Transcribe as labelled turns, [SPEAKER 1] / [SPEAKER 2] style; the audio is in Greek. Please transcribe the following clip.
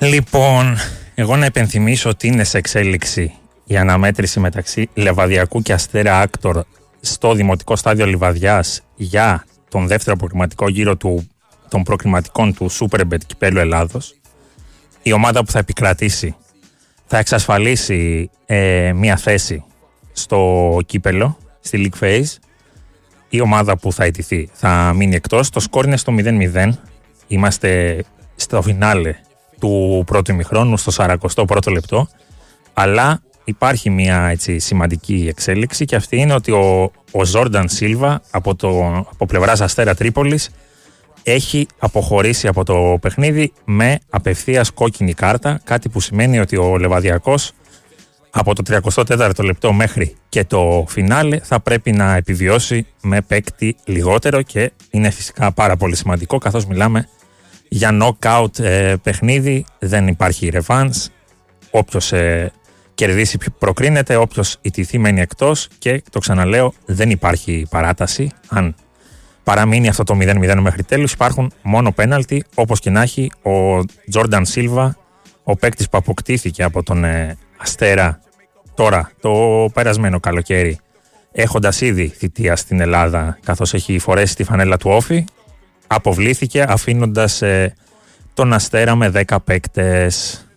[SPEAKER 1] Λοιπόν, εγώ να υπενθυμίσω ότι είναι σε εξέλιξη η αναμέτρηση μεταξύ Λεβαδιακού και Αστέρα Άκτορ στο Δημοτικό Στάδιο Λιβαδιάς για τον δεύτερο προκριματικό γύρο των προκριματικών του Superbet Κυπέλλου Ελλάδος. Η ομάδα που θα επικρατήσει θα εξασφαλίσει μία θέση στο κύπελλο, στη League Phase. Η ομάδα που θα ιτηθεί θα μείνει εκτός. Το σκορ είναι στο 0-0. Είμαστε στο φινάλε του πρώτου ημιχρόνου, στο 41ο λεπτό. Αλλά υπάρχει μια έτσι σημαντική εξέλιξη και αυτή είναι ότι ο Ζόρνταν Σίλβα από πλευράς Αστέρα Τρίπολης έχει αποχωρήσει από το παιχνίδι με απευθείας κόκκινη κάρτα, κάτι που σημαίνει ότι ο Λεβαδιακός από το 34ο λεπτό μέχρι και το φινάλε θα πρέπει να επιβιώσει με παίκτη λιγότερο και είναι φυσικά πάρα πολύ σημαντικό καθώς μιλάμε για knockout παιχνίδι, δεν υπάρχει ρεβάνς, όποιος κερδίσει προκρίνεται, όποιος ιτηθεί μένει εκτός και το ξαναλέω δεν υπάρχει παράταση. Αν παραμείνει αυτό το 0-0 μέχρι τέλους υπάρχουν μόνο πέναλτι, όπως και να έχει ο Τζόρνταν Σίλβα, ο παίκτης που αποκτήθηκε από τον Αστέρα τώρα το περασμένο καλοκαίρι, έχοντας ήδη θητεία στην Ελλάδα καθώς έχει φορέσει τη φανέλα του Όφη, αποβλήθηκε αφήνοντας τον Αστέρα με 10 παίκτες.